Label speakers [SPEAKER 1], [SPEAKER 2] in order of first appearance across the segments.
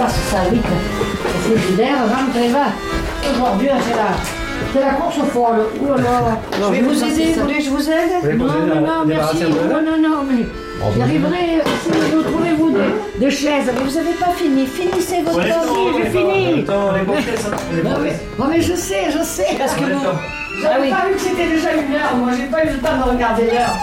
[SPEAKER 1] passe ça vite. C'est d'air, rentrez, va. Aujourd'hui, c'est la course folle. Oh là là. Je vais vous aider, vous voulez que je vous aide? Non, merci. Non, mais j'y arriverai. Si vous trouvez des chaises, mais vous n'avez pas fini. Finissez votre vie, j'ai fini. Non, mais je sais. Parce que vous n'avez pas vu que c'était déjà 1h. Moi, j'ai pas eu le temps de regarder l'heure.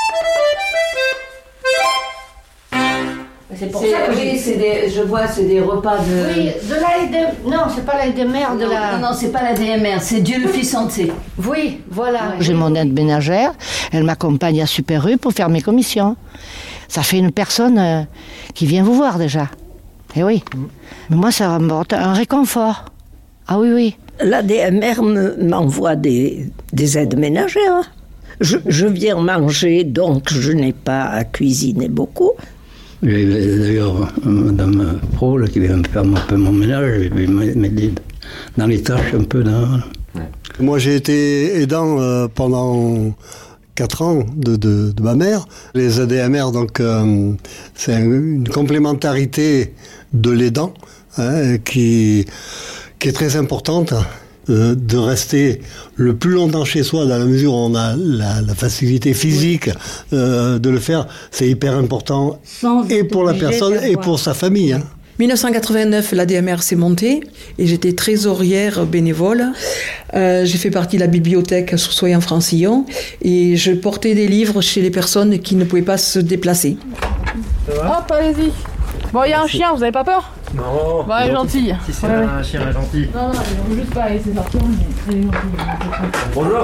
[SPEAKER 1] C'est pour ça que je vois, c'est des repas de... Oui, de l'ADMR. Non, c'est pas l'ADMR de la...
[SPEAKER 2] Non, c'est pas l'ADMR, c'est Dieu le Fils entier.
[SPEAKER 1] Oui, voilà. J'ai mon aide ménagère, elle m'accompagne à Super U pour faire mes commissions. Ça fait une personne qui vient vous voir déjà. Eh oui. Mais moi, ça m'apporte un réconfort. Ah oui.
[SPEAKER 3] L'ADMR m'envoie des aides ménagères. Je viens manger, donc je n'ai pas à cuisiner beaucoup.
[SPEAKER 4] J'ai d'ailleurs Madame Pro qui vient me faire un peu mon ménage et m'aider dans les tâches un peu.
[SPEAKER 5] Moi j'ai été aidant pendant 4 ans de ma mère. Les ADMR, donc, c'est une complémentarité de l'aidant qui est très importante. De rester le plus longtemps chez soi dans la mesure où on a la facilité physique de le faire, c'est hyper important et pour la personne et pour sa famille.
[SPEAKER 6] 1989, l'ADMR s'est montée et j'étais trésorière bénévole. J'ai fait partie de la bibliothèque sur Soyen-Francillon et je portais des livres chez les personnes qui ne pouvaient pas se déplacer.
[SPEAKER 7] Hop, allez-y. Bon, il y a un chien, vous avez pas peur?
[SPEAKER 8] Non.
[SPEAKER 7] Bah, elle est gentille.
[SPEAKER 8] Si c'est un chien gentil.
[SPEAKER 7] Non, ils vont juste pas laisser sortir, mais elle est gentille.
[SPEAKER 8] Bonjour.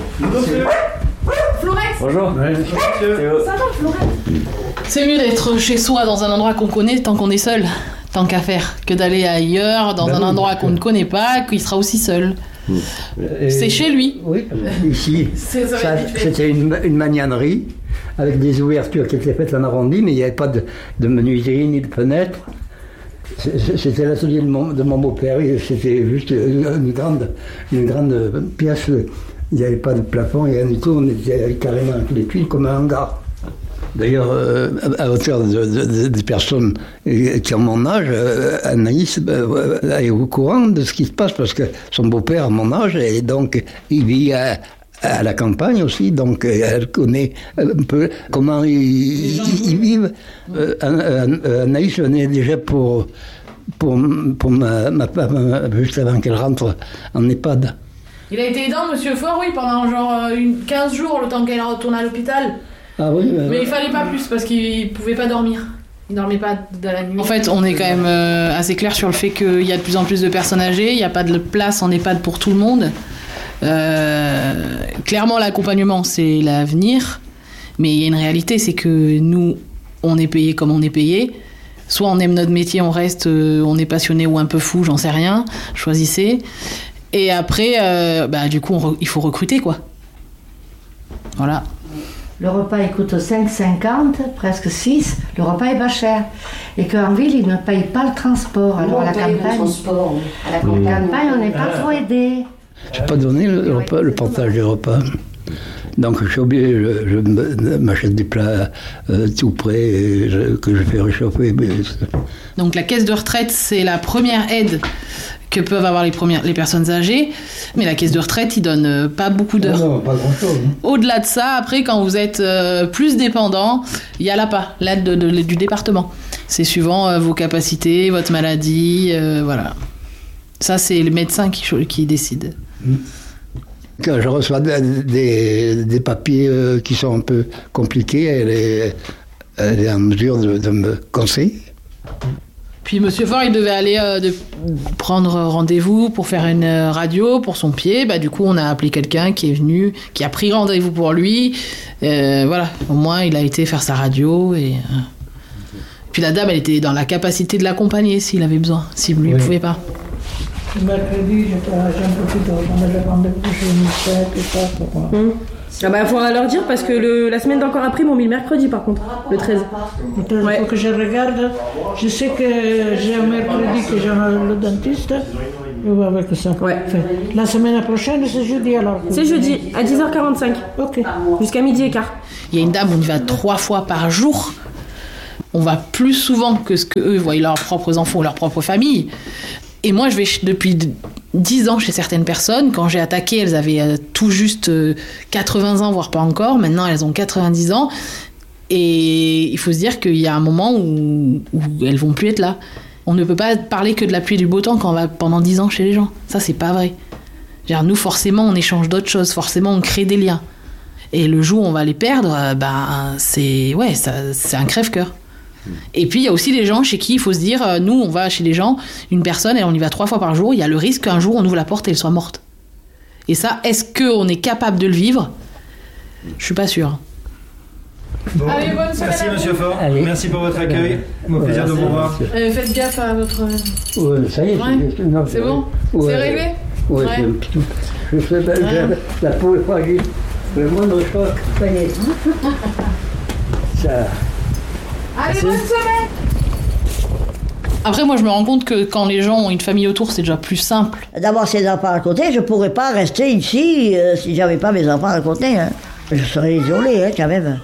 [SPEAKER 7] Florex.
[SPEAKER 8] Bonjour.
[SPEAKER 7] Ça va, Florex? C'est mieux d'être chez soi dans un endroit qu'on connaît tant qu'on est seul, tant qu'à faire, que d'aller ailleurs dans un endroit qu'on ne connaît pas, qu'il sera aussi seul. C'est chez lui.
[SPEAKER 4] Oui, ici, c'était une magnanerie avec des ouvertures qui étaient faites en arrondi, mais il n'y avait pas de menuiserie ni de fenêtre. C'était l'atelier de mon beau-père, c'était juste une grande pièce. Il n'y avait pas de plafond, rien du tout, on était carrément avec les tuiles comme un hangar. D'ailleurs, à hauteur des personnes qui ont mon âge, Anaïs est au courant de ce qui se passe parce que son beau-père a mon âge et donc il vit à la campagne aussi, donc elle connaît un peu comment ils vivent. Anaïs venait déjà pour ma femme juste avant qu'elle rentre en EHPAD.
[SPEAKER 7] Il a été aidant, Monsieur Faure, oui, pendant genre 15 jours, le temps qu'elle retourne à l'hôpital.
[SPEAKER 4] Ah oui,
[SPEAKER 7] mais il fallait pas plus parce qu'il pouvait pas dormir. Il dormait pas de la nuit. En fait, on est quand même assez clair sur le fait qu'il y a de plus en plus de personnes âgées, il n'y a pas de place en EHPAD pour tout le monde. Clairement, l'accompagnement, c'est l'avenir, mais il y a une réalité, c'est que nous, on est payé comme on est payé. Soit on aime notre métier, on reste, on est passionné ou un peu fou, j'en sais rien, choisissez. Et après, du coup, il faut recruter, quoi. Voilà.
[SPEAKER 1] Le repas, il coûte 5,50, presque 6. Le repas est pas cher. Et qu'en ville, ils ne payent pas le transport. Alors, à la campagne, on n'est pas trop aidé.
[SPEAKER 4] Je n'ai pas donné le partage des repas. Donc, je suis obligé, je m'achète des plats tout prêts que je fais réchauffer.
[SPEAKER 7] Donc, la caisse de retraite, c'est la première aide que peuvent avoir les personnes âgées, mais la caisse de retraite, il donne pas beaucoup d'heures.
[SPEAKER 4] Non, pas grand-chose.
[SPEAKER 7] Au-delà de ça, après, quand vous êtes plus dépendant, il y a l'APA, l'aide du département. C'est suivant vos capacités, votre maladie, voilà. Ça, c'est le médecin qui décide.
[SPEAKER 4] Quand je reçois des papiers qui sont un peu compliqués, elle est en mesure de me conseiller.
[SPEAKER 7] Puis Monsieur Faure, il devait aller prendre rendez-vous pour faire une radio pour son pied. Du coup, on a appelé quelqu'un qui est venu, qui a pris rendez-vous pour lui. Voilà, au moins, il a été faire sa radio. Puis la dame, elle était dans la capacité de l'accompagner s'il avait besoin, si lui ne pouvait pas.
[SPEAKER 9] Le mercredi, j'ai un peu plus tôt. On avait rendez-vous chez le ministère, tout ça.
[SPEAKER 10] Il faudra leur dire parce que la semaine d'encore après, ils m'ont mis le mercredi par contre, le 13.
[SPEAKER 9] Il faut que je regarde. Je sais que j'ai un mercredi que j'ai le dentiste. Je vais avec ça.
[SPEAKER 10] Ouais.
[SPEAKER 9] La semaine prochaine, c'est jeudi alors.
[SPEAKER 10] C'est jeudi, à 10h45.
[SPEAKER 9] Ok.
[SPEAKER 10] Jusqu'à 12h15.
[SPEAKER 7] Il y a une dame, on y va 3 fois par jour. on va plus souvent que ce que eux voient leurs propres enfants ou leur propre famille. Et moi, je vais depuis 10 ans chez certaines personnes. Quand j'ai attaqué, elles avaient tout juste 80 ans, voire pas encore. Maintenant, elles ont 90 ans. Et il faut se dire qu'il y a un moment où elles vont plus être là. On ne peut pas parler que de la pluie et du beau temps quand on va pendant 10 ans chez les gens. Ça, c'est pas vrai. Nous, forcément, on échange d'autres choses. Forcément, on crée des liens. Et le jour où on va les perdre, c'est un crève-cœur. Et puis, il y a aussi des gens chez qui il faut se dire, nous, on va chez les gens, une personne, et on y va 3 fois par jour, il y a le risque qu'un jour, on ouvre la porte et elle soit morte. Et ça, est-ce qu'on est capable de le vivre ? Je suis pas sûre.
[SPEAKER 8] Bon. Allez, bonne semaine. Merci, monsieur Faure. Allez. Merci pour votre accueil. Mon plaisir de vous voir.
[SPEAKER 9] Faites gaffe à votre...
[SPEAKER 4] Oui, ça y est.
[SPEAKER 7] Ouais.
[SPEAKER 4] Non,
[SPEAKER 7] c'est bon ? C'est réglé ?
[SPEAKER 4] Oui, ouais. Je sais pas, la peau est fragile. Le moindre choc, ça y est. Ça...
[SPEAKER 9] Allez, bonne semaine.
[SPEAKER 7] Après, moi, je me rends compte que quand les gens ont une famille autour, c'est déjà plus simple.
[SPEAKER 11] D'avoir ses enfants à côté, je pourrais pas rester ici si j'avais pas mes enfants à côté. Hein. Je serais isolée, quand même.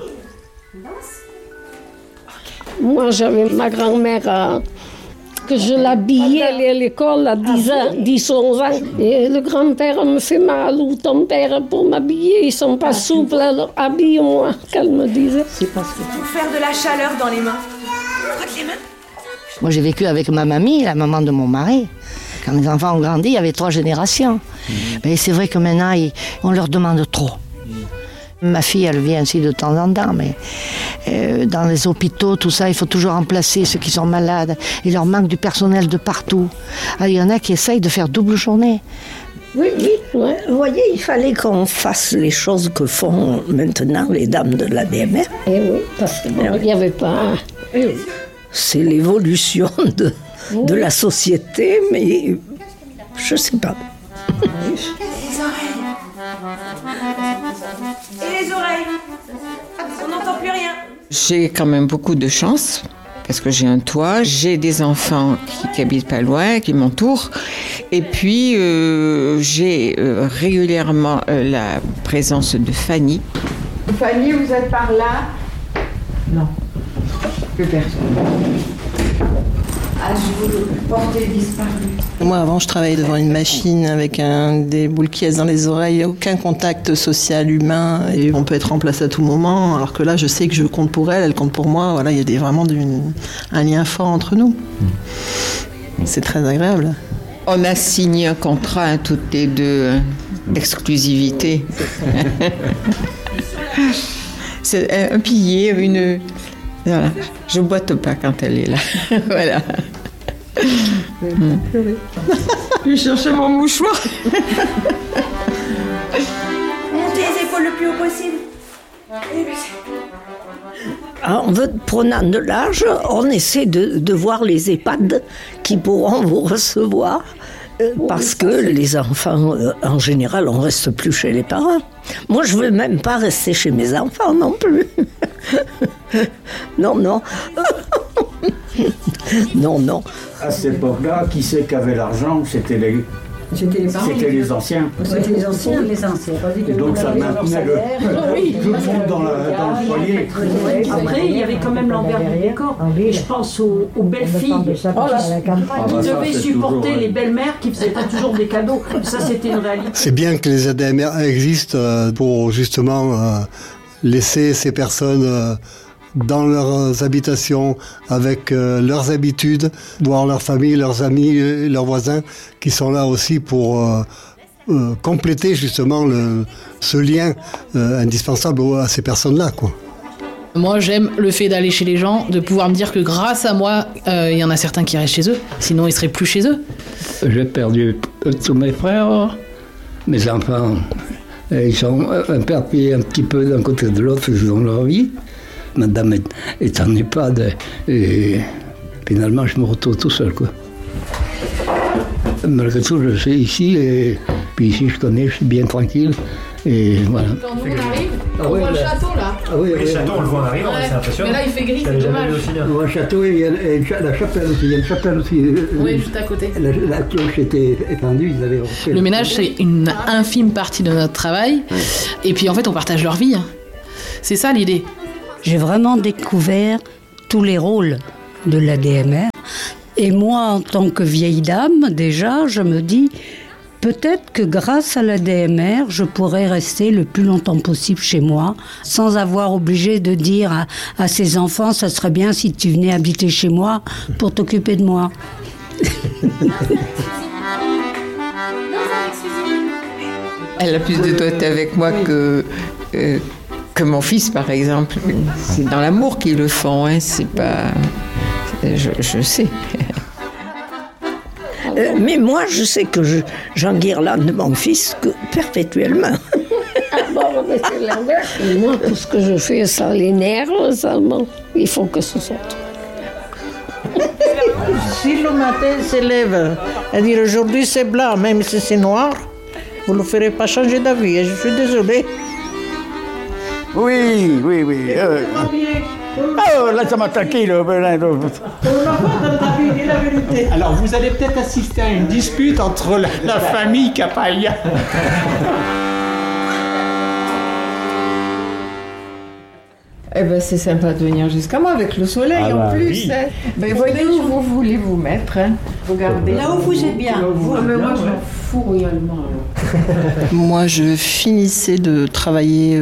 [SPEAKER 12] Moi, j'avais ma grand-mère que je l'habillais aller à l'école à 10 ans, 10, 11 ans. Et le grand-père me fait mal, ou ton père, pour m'habiller, ils sont pas souples, alors habille-moi, qu'elle me disait.
[SPEAKER 13] C'est parce que... Pour faire de la chaleur dans les mains. Frotte les mains.
[SPEAKER 3] Moi, j'ai vécu avec ma mamie, la maman de mon mari. Quand mes enfants ont grandi, il y avait 3 générations. Mais c'est vrai que maintenant, on leur demande trop. Ma fille, elle vient aussi de temps en temps, mais dans les hôpitaux, tout ça, il faut toujours remplacer ceux qui sont malades. Il leur manque du personnel de partout. Alors, il y en a qui essayent de faire double journée.
[SPEAKER 12] Oui, ouais.
[SPEAKER 3] Vous voyez, il fallait qu'on fasse les choses que font maintenant les dames de l'ADMR.
[SPEAKER 12] Eh oui, parce qu'il n'y avait pas...
[SPEAKER 3] C'est l'évolution de la société, mais je ne sais pas.
[SPEAKER 13] Et les oreilles. On n'entend plus rien.
[SPEAKER 14] J'ai quand même beaucoup de chance, parce que j'ai un toit, j'ai des enfants qui habitent pas loin, qui m'entourent, et puis j'ai régulièrement la présence de Fanny.
[SPEAKER 13] Fanny, vous êtes par là ?
[SPEAKER 14] Non, plus personne.
[SPEAKER 13] Ah, je vous portais disparu.
[SPEAKER 6] Moi, avant, je travaillais devant une machine avec des boules qui dans les oreilles, aucun contact social, humain, et on peut être remplacé à tout moment, alors que là, je sais que je compte pour elle, elle compte pour moi. Voilà, il y a vraiment un lien fort entre nous. C'est très agréable.
[SPEAKER 14] On a signé un contrat, toutes les deux, d'exclusivité. C'est un pilier, une... Voilà. Je boite pas quand elle est là. Voilà. Je cherchais mon mouchoir.
[SPEAKER 13] Montez les épaules le plus haut possible.
[SPEAKER 3] En prenant de l'âge, on essaie de voir les EHPAD qui pourront vous recevoir. Parce que les enfants, en général, on ne reste plus chez les parents. Moi, je ne veux même pas rester chez mes enfants non plus. Non. Non.
[SPEAKER 15] À cette époque-là, qui c'est qui avait l'argent? C'était les anciens.
[SPEAKER 1] C'était les anciens.
[SPEAKER 15] Et donc ça maintenait le monde dans le foyer.
[SPEAKER 1] Après, il y avait quand même l'envers du décor. Je pense aux belles filles qui devaient supporter les belles-mères qui faisaient pas toujours des cadeaux. Ça, c'était une réalité.
[SPEAKER 5] C'est bien que les ADMR existent pour justement laisser ces personnes dans leurs habitations, avec leurs habitudes, voir leur famille, leurs amis, leurs voisins, qui sont là aussi pour compléter justement ce lien indispensable à ces personnes-là, quoi.
[SPEAKER 7] Moi, j'aime le fait d'aller chez les gens, de pouvoir me dire que grâce à moi, il y en a certains qui restent chez eux, sinon ils seraient plus chez eux.
[SPEAKER 4] J'ai perdu tous mes frères, mes enfants. Ils sont éparpillés un petit peu d'un côté de l'autre, ils ont leur vie. Madame est en EHPAD et finalement je me retrouve tout seul, quoi. Malgré tout, je suis ici et puis ici je connais, je suis bien tranquille et voilà.
[SPEAKER 7] Quand nous on arrive, on voit le château là.
[SPEAKER 8] Ah oui, le château on le voit en arrivant, c'est impressionnant.
[SPEAKER 7] Mais là il fait gris, c'est dommage.
[SPEAKER 4] On voit le château et il y a la chapelle aussi. Il y a une chapelle aussi.
[SPEAKER 7] Oui, juste à côté.
[SPEAKER 4] La cloche était étendue, ils avaient refait.
[SPEAKER 7] Le ménage c'est une infime partie de notre travail et puis en fait on partage leur vie. C'est ça l'idée.
[SPEAKER 16] J'ai vraiment découvert tous les rôles de l'ADMR. Et moi, en tant que vieille dame, déjà, je me dis, peut-être que grâce à l'ADMR, je pourrais rester le plus longtemps possible chez moi, sans avoir obligé de dire à ses enfants, ça serait bien si tu venais habiter chez moi pour t'occuper de moi.
[SPEAKER 14] Elle a plus de doigté avec moi que mon fils, par exemple. C'est dans l'amour qu'ils le font, hein. C'est pas... Je sais.
[SPEAKER 17] Mais moi, je sais que j'enguirlande mon fils perpétuellement.
[SPEAKER 12] Bon, mais c'est l'inverse. Et moi, tout ce que je fais, ça l'énerve, ça, bon, il faut que ce sorte.
[SPEAKER 9] Si le matin se lève et dire aujourd'hui c'est blanc, même si c'est noir, vous ne le ferez pas changer d'avis, je suis désolée.
[SPEAKER 15] Oui. Oh, laisse-moi tranquille.
[SPEAKER 18] Alors, vous allez peut-être assister à une dispute entre la famille Capaya.
[SPEAKER 14] Eh ben, c'est sympa de venir jusqu'à moi avec le soleil en plus. Oui. Hein. Ben, voyez où vous voulez vous mettre. Hein. Regardez.
[SPEAKER 1] Là où vous êtes bien.
[SPEAKER 14] Mais moi, je m'en fous royalement.
[SPEAKER 19] Moi, je finissais de travailler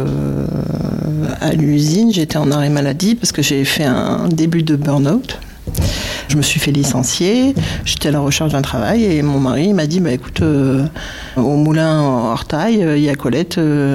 [SPEAKER 19] à l'usine. J'étais en arrêt maladie parce que j'ai fait un début de burn-out. Je me suis fait licencier, j'étais à la recherche d'un travail et mon mari m'a dit écoute, au moulin Hortail, il y a Colette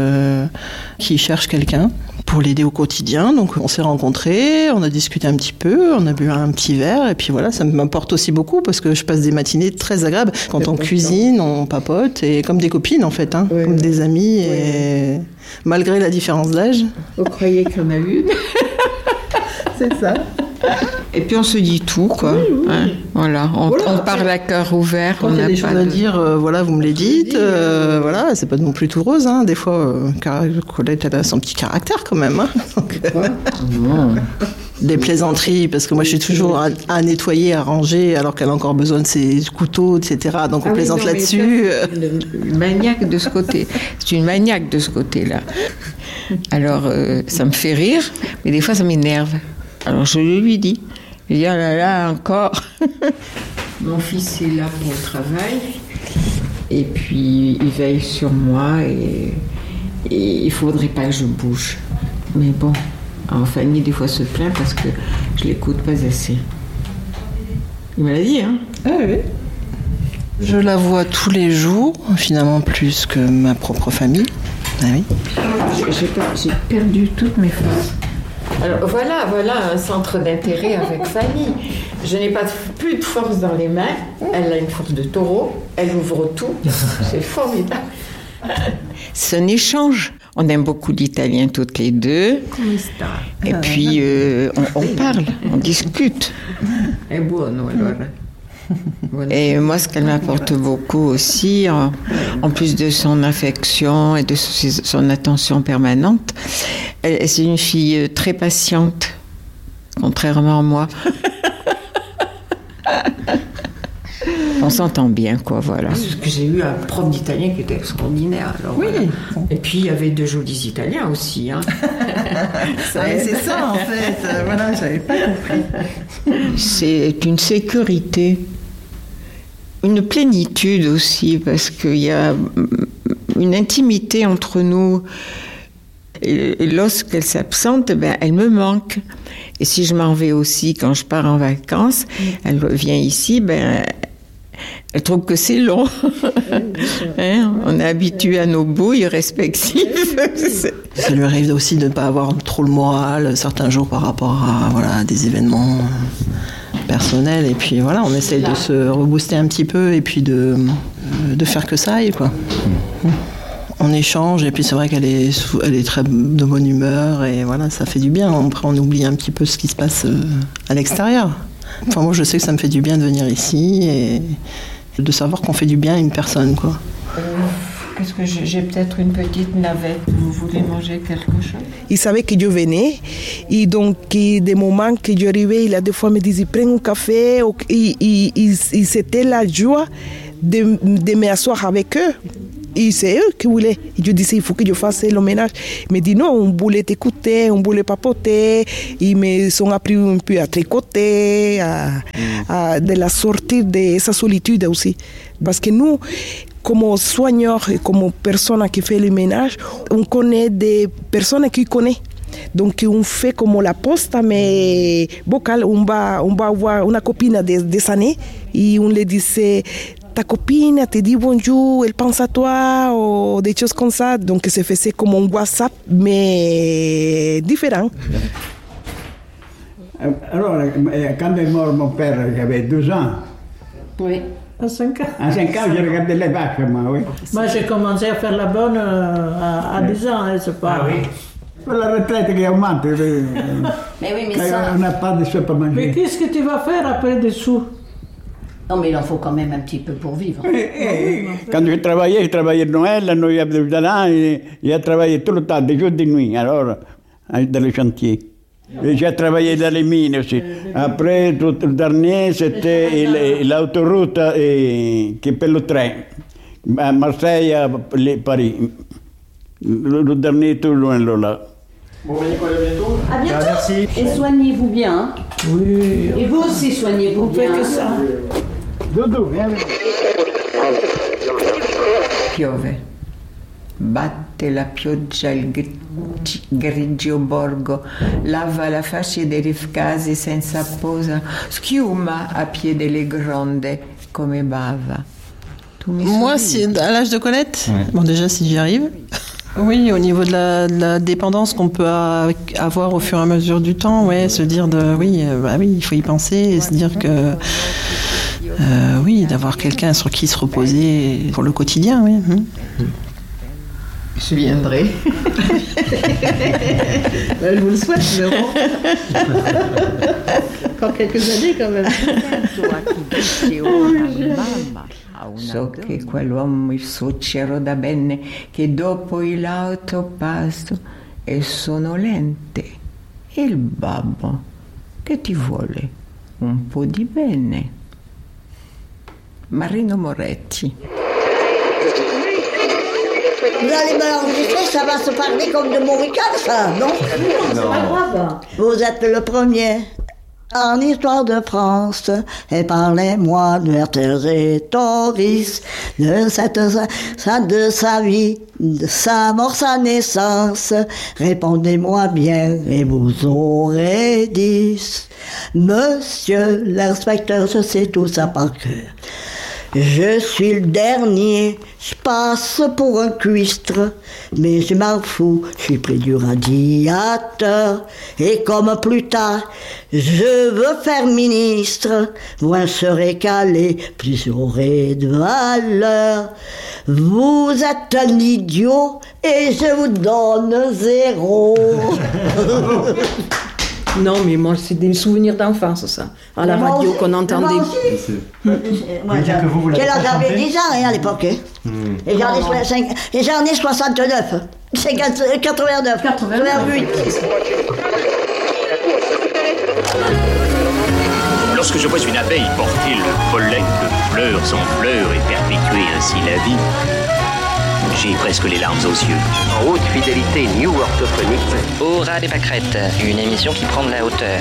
[SPEAKER 19] qui cherche quelqu'un pour l'aider au quotidien. Donc on s'est rencontrés, on a discuté un petit peu, on a bu un petit verre et puis voilà, ça m'apporte aussi beaucoup parce que je passe des matinées très agréables. Quand on cuisine, on papote et comme des copines en fait, hein, comme des amies et malgré la différence d'âge.
[SPEAKER 14] Vous croyez qu'il y en a une? C'est ça. Et puis on se dit tout, quoi. Oui. Hein, voilà, on parle à cœur ouvert.
[SPEAKER 19] Quand il y a des choses à dire, voilà, vous me les dites. Voilà, c'est pas non plus tout rose. Hein. Des fois, Colette, elle a son petit caractère quand même. Hein. Donc, des plaisanteries, parce que moi je suis toujours à nettoyer, à ranger, alors qu'elle a encore besoin de ses couteaux, etc. Donc on plaisante là-dessus.
[SPEAKER 14] Une maniaque de ce côté. C'est une maniaque de ce côté-là. Alors, ça me fait rire, mais des fois ça m'énerve. Alors je lui dis, il y a là encore. Mon fils est là pour le travail, et puis il veille sur moi, et il faudrait pas que je bouge. Mais bon, alors Fanny des fois se plaint parce que je l'écoute pas assez. Il me l'a dit, hein.
[SPEAKER 19] Ah oui. Je la vois tous les jours, finalement plus que ma propre famille. Ah oui.
[SPEAKER 14] J'ai perdu toutes mes forces. Alors voilà un centre d'intérêt avec Fanny. Je n'ai plus de force dans les mains. Elle a une force de taureau. Elle ouvre tout. C'est formidable. C'est un échange. On aime beaucoup l'italien toutes les deux. Et puis on parle, on discute. È buono allora. Et moi, ce qu'elle m'apporte beaucoup aussi, en plus de son affection et de son attention permanente, c'est une fille très patiente, contrairement à moi. On s'entend bien, quoi, voilà. Parce que j'ai eu un prof d'italien qui était extraordinaire. Alors, oui. Voilà. Et puis, il y avait de jolis Italiens aussi. Hein.
[SPEAKER 19] C'est ça, en fait. Voilà, j'avais pas compris.
[SPEAKER 14] C'est une sécurité. Une plénitude aussi, parce qu'il y a une intimité entre nous. Et lorsqu'elle s'absente, elle me manque. Et si je m'en vais aussi quand je pars en vacances, elle vient ici, elle trouve que c'est long. Hein, on est habitué à nos bouilles respectives.
[SPEAKER 19] Ça lui arrive aussi de ne pas avoir trop le moral certains jours par rapport à des événements personnels. Et puis voilà, on essaye de se rebooster un petit peu et puis de faire que ça aille, quoi. On échange et puis c'est vrai qu'elle est très de bonne humeur et voilà, ça fait du bien. Après, on oublie un petit peu ce qui se passe à l'extérieur. Enfin, moi, je sais que ça me fait du bien de venir ici et de savoir qu'on fait du bien à une personne, quoi.
[SPEAKER 14] Est-ce que j'ai peut-être une petite navette? Vous voulez manger quelque chose?
[SPEAKER 20] Il savait que je venais et donc des moments que j'arrivais, il a des fois me disait prends un café et c'était la joie de m'asseoir avec eux. Et c'est eux qui voulaient. Et je disais, il faut que je fasse le ménage. Ils me disent non, on voulait t'écouter, on voulait papoter. Ils me sont appris un peu à tricoter, de la sortir de sa solitude aussi. Parce que nous, comme soigneurs et comme personnes qui font le ménage, on connaît des personnes qui connaissent. Donc on fait comme la poste, mais vocal, on va voir une copine des années et on lui disait ta copine te dit bonjour, elle pense à toi, ou des choses comme ça. Donc se faisait comme un WhatsApp, mais différent.
[SPEAKER 15] Alors, quand est mort mon père, j'avais 12 ans.
[SPEAKER 10] Oui.
[SPEAKER 9] À 5 ans.
[SPEAKER 15] À 5 ans, j'ai regardé les vaches, moi, oui.
[SPEAKER 9] Moi, j'ai commencé à faire la bonne à 10 ans, hein, c'est pas...
[SPEAKER 15] Ah oui. La retraite qui augmente.
[SPEAKER 2] Mais oui, mais ça...
[SPEAKER 15] On n'a pas de sous pour manger.
[SPEAKER 9] Mais qu'est-ce que tu vas faire après des sous?
[SPEAKER 2] Non, mais il en faut quand même un petit peu pour vivre.
[SPEAKER 15] Quand je travaillais de Noël, nous y avait j'ai travaillé tout le temps, des jours et des nuits, alors, dans les chantiers. Et j'ai travaillé dans les mines aussi. Après, tout le dernier, c'était l'autoroute qui fait le train. À Marseille, à Paris. Le dernier, tout loin là.
[SPEAKER 8] Bon, on va bientôt.
[SPEAKER 2] À bientôt.
[SPEAKER 8] Ah, merci.
[SPEAKER 2] Et soignez-vous bien. Hein.
[SPEAKER 9] Oui.
[SPEAKER 2] Et vous aussi, soignez-vous bien.
[SPEAKER 9] On fait que ça.
[SPEAKER 15] Dodo, viens.
[SPEAKER 14] Piove. Batte la pioggia il grigio borgo, lava la faccia dei rifcasi senza posa, schiuma a piede le gronde come bava.
[SPEAKER 19] Moi, à l'âge de Colette, bon déjà si j'y arrive, oui, au niveau de la dépendance qu'on peut avoir au fur et à mesure du temps, ouais, se dire oui, il faut y penser et se dire que oui, d'avoir quelqu'un sur qui se reposer pour le quotidien, oui.
[SPEAKER 7] Je viendrai. Je vous le souhaite, Véron. Encore quelques années, quand même.
[SPEAKER 14] So che quell'uomo il suocero da bene che dopo l'autopasto è sonolente. Il babbo che ti vuole un po' di bene. Marino Moretti.
[SPEAKER 11] Vous allez me l'enregistrer, ça va se parler comme de Maurical, ça, non? C'est pas grave. Vous êtes le premier en histoire de France, et parlez-moi de Vercingétorix, de sa vie, de sa mort, sa naissance. Répondez-moi bien et vous aurez 10. Monsieur l'inspecteur, je sais tout ça par cœur. Je suis le dernier, je passe pour un cuistre, mais je m'en fous, je suis près du radiateur. Et comme plus tard, je veux faire ministre, moins serez calé, plus j'aurai de valeur. Vous êtes un idiot et je vous donne 0.
[SPEAKER 6] Non, mais moi, c'est des souvenirs d'enfance, ça. À la radio qu'on entendait.
[SPEAKER 11] Quel âge j'avais 10 ans à l'époque. Et j'en ai 69. C'est 89. 88.
[SPEAKER 21] Lorsque je vois une abeille porter le pollen de fleur en fleur et perpétuer ainsi la vie, j'ai presque les larmes aux yeux.
[SPEAKER 22] En haute fidélité New Orthophonique.
[SPEAKER 23] Au ras des pâquerettes, une émission qui prend de la hauteur.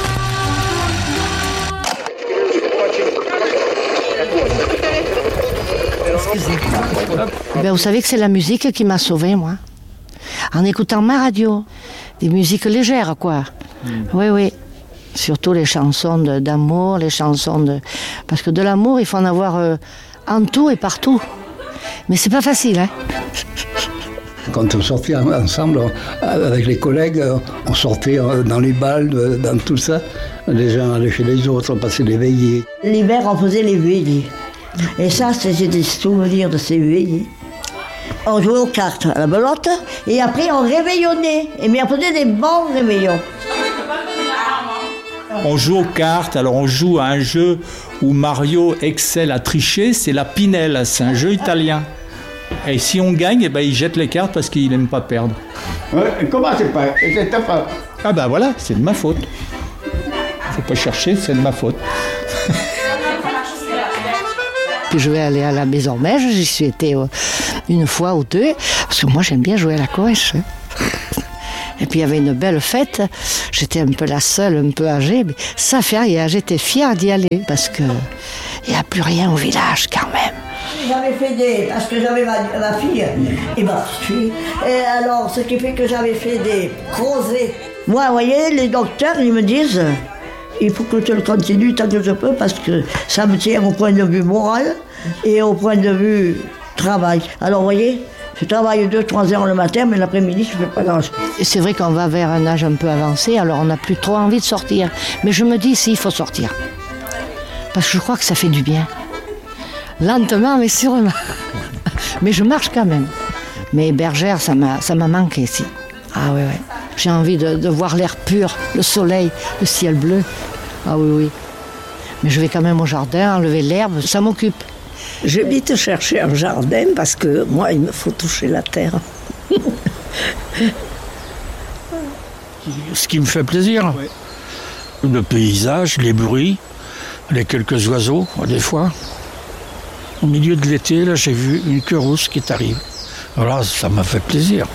[SPEAKER 3] Ben, vous savez que c'est la musique qui m'a sauvée, moi. En écoutant ma radio. Des musiques légères, quoi. Oui, oui. Surtout les chansons d'amour, les chansons de... Parce que de l'amour, il faut en avoir en tout et partout. Mais c'est pas facile, hein.
[SPEAKER 4] Quand on sortait ensemble, avec les collègues, on sortait dans les bals, dans tout ça. Les gens allaient chez les autres, on passait les veillées.
[SPEAKER 11] L'hiver, on faisait les veillées. Et ça, j'ai des souvenirs de ces veillées. On jouait aux cartes à la belote, et après on réveillonnait. Et bien on faisait des bons réveillons.
[SPEAKER 18] On joue aux cartes, alors on joue à un jeu où Mario excelle à tricher, c'est la Pinelle, c'est un jeu italien. Et si on gagne, eh ben, il jette les cartes parce qu'il n'aime pas perdre.
[SPEAKER 15] Comment c'est pas? C'est ta faute.
[SPEAKER 18] Ah ben voilà, c'est de ma faute. Faut pas chercher, c'est de ma faute.
[SPEAKER 3] Puis je vais aller à la Maison Beige, j'y suis été une fois ou deux, parce que moi j'aime bien jouer à la coëche. Et puis il y avait une belle fête, j'étais un peu la seule, un peu âgée, mais ça fait rien, j'étais fière d'y aller, parce que il n'y a plus rien au village quand même.
[SPEAKER 11] J'avais fait parce que j'avais ma fille et ma fille, et alors ce qui fait que j'avais fait des crozets. Moi, vous voyez, les docteurs, ils me disent, il faut que tu le continues tant que je peux, parce que ça me tient au point de vue moral et au point de vue travail. Alors, vous voyez, je travaille 2-3 heures le matin, mais l'après-midi, je ne fais pas grand-chose.
[SPEAKER 3] C'est vrai qu'on va vers un âge un peu avancé, alors on n'a plus trop envie de sortir. Mais je me dis, si, il faut sortir. Parce que je crois que ça fait du bien. Lentement, mais sûrement. Mais je marche quand même. Mais Bergère, ça m'a manqué ici. Ah oui, oui. J'ai envie de voir l'air pur, le soleil, le ciel bleu. Ah oui, oui. Mais je vais quand même au jardin, enlever l'herbe, ça m'occupe.
[SPEAKER 17] J'ai vite chercher un jardin parce que moi, il me faut toucher la terre.
[SPEAKER 5] Ce qui me fait plaisir, le paysage, les bruits, les quelques oiseaux, des fois. Au milieu de l'été, là, j'ai vu une queue rousse qui arrive. Voilà, ça m'a fait plaisir.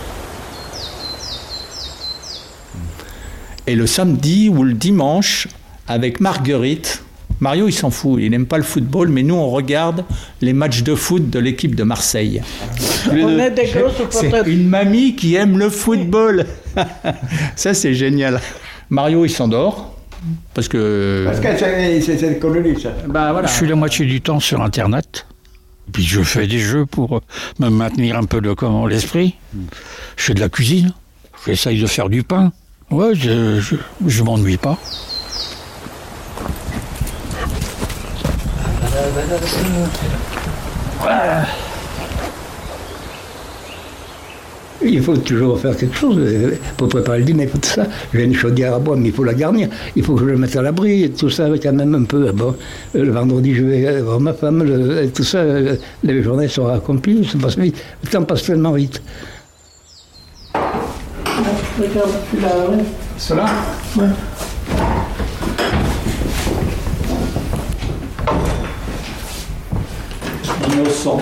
[SPEAKER 18] Et le samedi ou le dimanche, avec Marguerite, Mario il s'en fout, il n'aime pas le football, mais nous on regarde les matchs de foot de l'équipe de Marseille.
[SPEAKER 17] On est des grosses
[SPEAKER 18] C'est une mamie qui aime le football. Ça c'est génial. Mario il s'endort. Parce que
[SPEAKER 15] c'est une colonie, ça.
[SPEAKER 18] Bah, voilà.
[SPEAKER 5] Je suis la moitié du temps sur Internet. Puis je fais des jeux pour me maintenir un peu l'esprit. Je fais de la cuisine. J'essaye de faire du pain. Ouais, je m'ennuie pas.
[SPEAKER 4] Voilà. Il faut toujours faire quelque chose pour préparer le dîner, tout ça. J'ai une chaudière à bois, mais il faut la garnir. Il faut que je le mette à l'abri, et tout ça, quand même un peu. Bon, le vendredi, je vais voir ma femme, tout ça, les journées sont accomplies, ça passe vite. Le temps passe tellement vite.
[SPEAKER 17] Regarde, tu l'as, oui.
[SPEAKER 18] Cela ?
[SPEAKER 17] Ouais.
[SPEAKER 18] Innocent.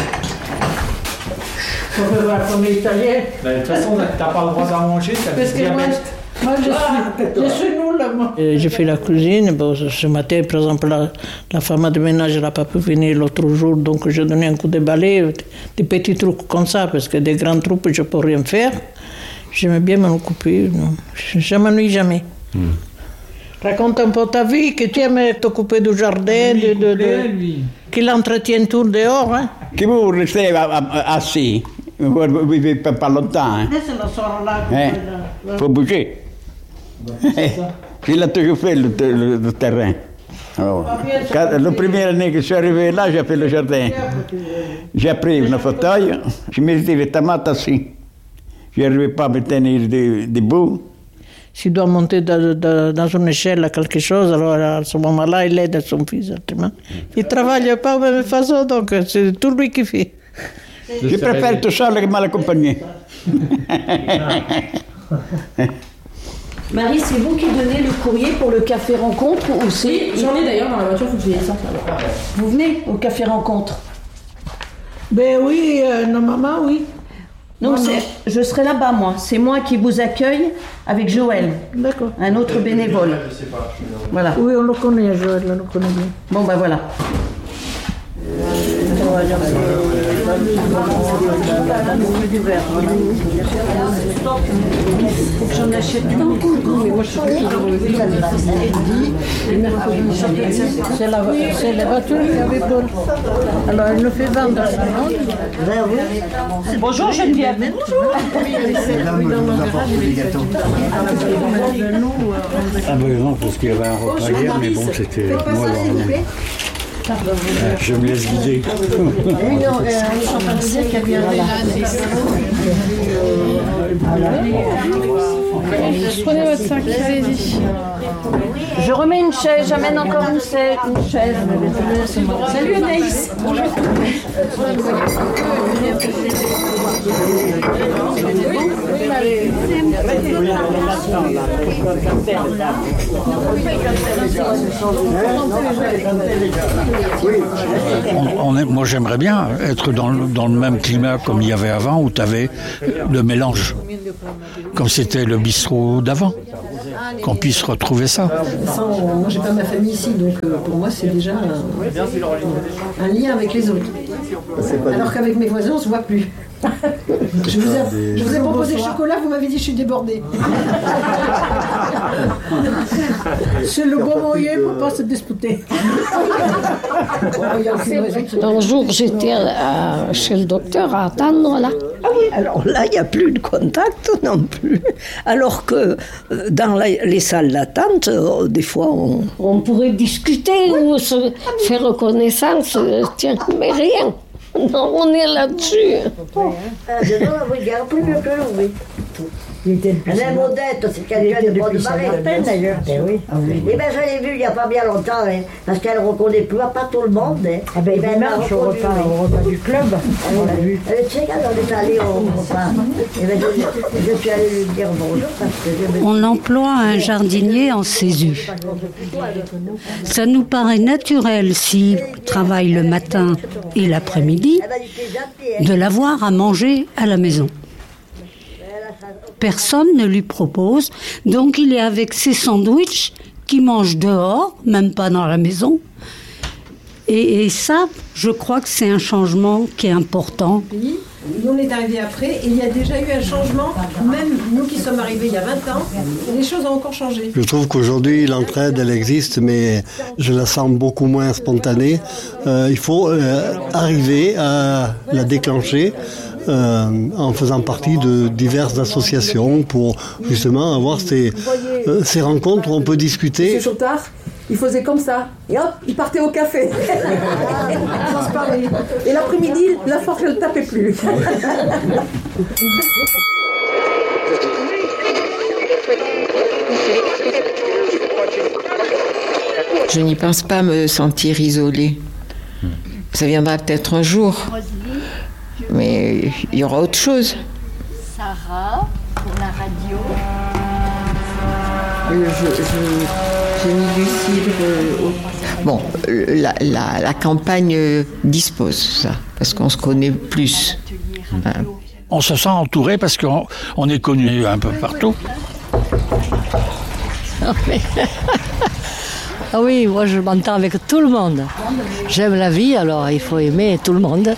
[SPEAKER 17] On peut voir comme italien.
[SPEAKER 18] De toute façon, t'as pas le droit d'en manger, t'as
[SPEAKER 17] Parce
[SPEAKER 18] le
[SPEAKER 17] que
[SPEAKER 18] diabète.
[SPEAKER 17] moi je suis nulle, moi. J'ai fait la cuisine. Bon, ce matin, par exemple, la femme de ménage n'a pas pu venir l'autre jour, donc j'ai donné un coup de balai, des petits trucs comme ça, parce que des grands trucs, je ne peux rien faire. J'aime bien m'en occuper. Non. Je ne m'ennuie jamais. Raconte un peu ta vie, que tu aimes t'occuper du jardin, qu'il entretient tout dehors. Hein?
[SPEAKER 15] Que vous restez assis, vous ne vivez pas longtemps. Hein? Il faut bouger. Il a toujours fait le terrain. Alors, la première année que je suis arrivé là, j'ai fait le jardin. J'ai pris une fauteuil, je mettais les tomates assis. Je n'arrivais pas à me tenir debout.
[SPEAKER 17] S'il doit monter dans une échelle à quelque chose, alors à ce moment-là, il aide son fils. Il ne travaille pas de la même façon, donc c'est tout lui qui fait.
[SPEAKER 15] Je préfère tout seul que mal accompagné.
[SPEAKER 2] Marie, c'est vous qui donnez le courrier pour le café rencontre ou c'est...
[SPEAKER 10] Oui, j'en ai d'ailleurs dans la voiture, il faut que je les sorte.
[SPEAKER 2] Vous venez au café rencontre?
[SPEAKER 17] Ben oui, nos mamans, oui.
[SPEAKER 2] Non, je serai là-bas, moi. C'est moi qui vous accueille avec Joël.
[SPEAKER 17] D'accord.
[SPEAKER 2] Un autre bénévole.
[SPEAKER 8] Je sais pas, je suis là.
[SPEAKER 17] Voilà. Oui, on le connaît, Joël, on le connaît bien.
[SPEAKER 2] Bon, ben voilà. J'en achète un coup. Mais moi, je suis
[SPEAKER 17] c'est la voiture qui avait Paul. Alors, elle nous fait vendre.
[SPEAKER 2] Bonjour, Geneviève. Bonjour.
[SPEAKER 4] Là, nous apporte des gâteaux. Ah ben non, parce qu'il y avait un repas hier, mais bon, c'était moi. Je me laisse guider.
[SPEAKER 2] Oui, non, je suis en train de dire qu'il y a bien
[SPEAKER 7] Prenez votre sac, allez-y.
[SPEAKER 2] Je remets une chaise, j'amène encore une chaise.
[SPEAKER 1] Salut Anaïs. Bonjour.
[SPEAKER 5] Moi j'aimerais bien être dans le même climat comme il y avait avant, où tu avais le mélange, comme c'était le bistrot d'avant, qu'on puisse retrouver ça.
[SPEAKER 1] Moi j'ai pas ma famille ici, donc pour moi c'est déjà un lien avec les autres. Alors qu'avec mes voisins on se voit plus. Je vous ai proposé le chocolat, vous m'avez dit je suis débordée.
[SPEAKER 10] C'est le bon moyen pour pas se disputer.
[SPEAKER 12] Un jour, j'étais chez le docteur à attendre là.
[SPEAKER 13] Ah oui, alors là, il n'y a plus de contact non plus. Alors que dans les salles d'attente, des fois,
[SPEAKER 12] on pourrait discuter ou se faire connaissance. Tiens, mais rien. Non, on est là-dessus.
[SPEAKER 11] Même Odette, c'est quelqu'un de bonne Martin d'ailleurs. Eh bien, je l'ai vue il n'y a pas bien longtemps, hein, parce qu'elle ne reconnaît plus pas tout le monde. Hein.
[SPEAKER 1] Ah ben, dimanche, au repas du club, on l'a vu.
[SPEAKER 11] Tu sais, quand on est allé au repas, je suis allée lui dire bonjour parce que
[SPEAKER 16] on emploie un jardinier en CESU. Ça nous paraît naturel, s'il travaille le matin et l'après-midi, de l'avoir à manger à la maison. Personne ne lui propose, donc il est avec ses sandwichs qu'il mange dehors, même pas dans la maison. Et ça, je crois que c'est un changement qui est important.
[SPEAKER 1] Nous, on est arrivés après et il y a déjà eu un changement, même nous qui sommes arrivés il y a 20 ans, les choses ont encore changé.
[SPEAKER 24] Je trouve qu'aujourd'hui, l'entraide, elle existe, mais je la sens beaucoup moins spontanée. Il faut arriver à la déclencher en faisant partie de diverses associations pour justement avoir ces rencontres où on peut discuter.
[SPEAKER 1] Monsieur Chautard, il faisait comme ça, et hop, il partait au café. Sans se parler. Et l'après-midi, la force, elle ne tapait plus.
[SPEAKER 14] Je n'y pense pas me sentir isolée. Ça viendra peut-être un jour, mais il y aura autre chose.
[SPEAKER 12] Sarah, pour la radio.
[SPEAKER 14] J'ai mis Lucille. Bon, la campagne dispose ça, parce qu'on se connaît plus. Hein.
[SPEAKER 5] On se sent entouré parce qu'on est connu un peu partout.
[SPEAKER 3] Ah oui, moi je m'entends avec tout le monde. J'aime la vie, alors il faut aimer tout le monde.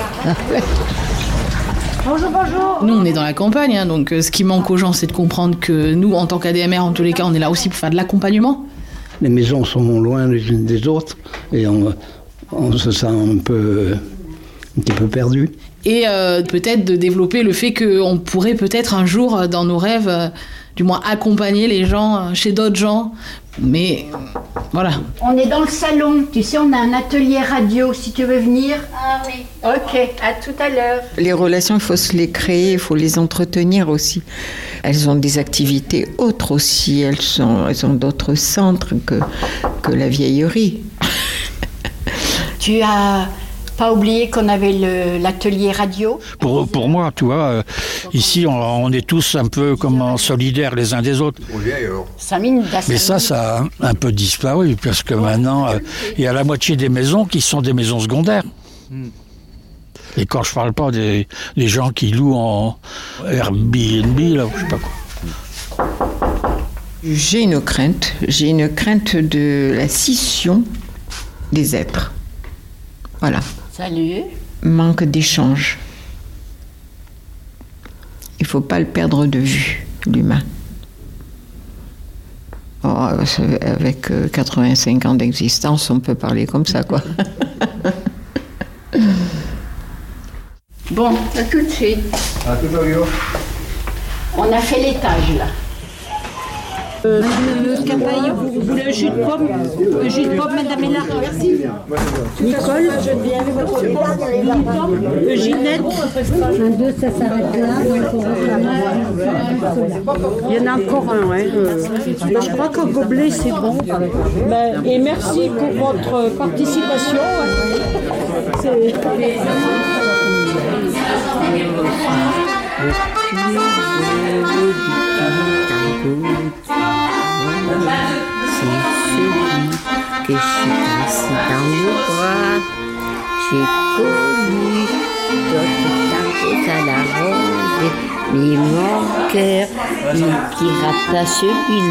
[SPEAKER 1] Bonjour, bonjour.
[SPEAKER 7] Nous, on est dans la campagne, hein, donc ce qui manque aux gens, c'est de comprendre que nous, en tant qu'ADMR, en tous les cas, on est là aussi pour faire de l'accompagnement.
[SPEAKER 4] Les maisons sont loin les unes des autres et on se sent un petit peu perdu.
[SPEAKER 7] Et peut-être de développer le fait qu'on pourrait peut-être un jour, dans nos rêves, du moins accompagner les gens chez d'autres gens. Mais voilà.
[SPEAKER 25] On est dans le salon, tu sais, on a un atelier radio, si tu veux venir.
[SPEAKER 12] Ah oui.
[SPEAKER 25] Ok, à tout à l'heure.
[SPEAKER 14] Les relations, il faut se les créer, il faut les entretenir aussi. Elles ont des activités autres aussi, elles ont d'autres centres que la vieillerie.
[SPEAKER 25] Tu as pas oublié qu'on avait l'atelier radio.
[SPEAKER 5] Pour moi, tu vois, ici, on est tous un peu comme solidaires les uns des autres. Mais ça a un peu disparu, parce que maintenant, il y a la moitié des maisons qui sont des maisons secondaires. Et quand je parle pas des gens qui louent en Airbnb, là, je sais pas quoi.
[SPEAKER 14] J'ai une crainte de la scission des êtres. Voilà.
[SPEAKER 25] Salut.
[SPEAKER 14] Manque d'échange. Il ne faut pas le perdre de vue, l'humain. Oh, avec 85 ans d'existence, on peut parler comme ça, quoi.
[SPEAKER 25] Bon, à tout de suite.
[SPEAKER 15] À tout à l'heure.
[SPEAKER 25] On a fait l'étage, là.
[SPEAKER 16] Campagne, vous voulez un jus de pomme? Un jus de pomme, madame est là. Nicole, Ginette.
[SPEAKER 25] Un, deux, ça s'arrête là.
[SPEAKER 16] Il y en a encore un, ouais. Je crois qu'un gobelet, c'est bon. Et merci pour votre participation.
[SPEAKER 6] C'est celui que j'ai passé dans le bras. J'ai connu d'autres tacos à la ronde, mais mon cœur, il pirate à celui-là.